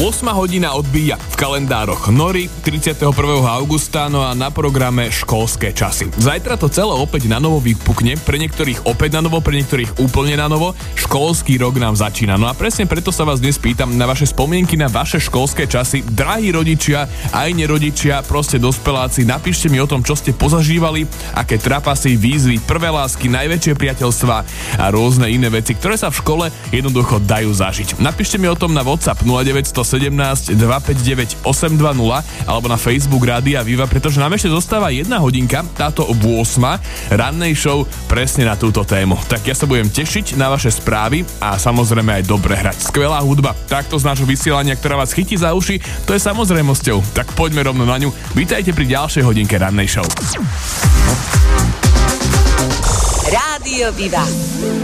hodina odbíja v kalendároch Nori 31. augusta, no a na programe školské časy. Zajtra to celé opäť na novo vypukne, pre niektorých opäť na novo, pre niektorých úplne na novo. Školský rok nám začína. No a presne preto sa vás dnes pýtam na vaše spomienky na vaše školské časy. Drahí rodičia, aj nerodičia, proste dospeláci, napíšte mi o tom, čo ste pozažívali, aké trapasy, výzvy, prvé lásky, najväčšie priateľstvá a rôzne iné veci, ktoré sa v škole jednoducho dajú zažiť. Napíšte mi o tom na WhatsApp 0917 259 820 alebo na Facebook Rádia Viva, pretože nám ešte zostáva 1 hodinka, táto 8 rannej show presne na túto tému. Tak ja sa budem tešiť na vaše správy a samozrejme aj dobre hrať. Skvelá hudba, takto z nášho vysielania, ktorá vás chytí za uši, to je samozrejmosťou. Tak poďme rovno na ňu. Vítajte pri ďalšej hodinke rannej show. Rádio Viva.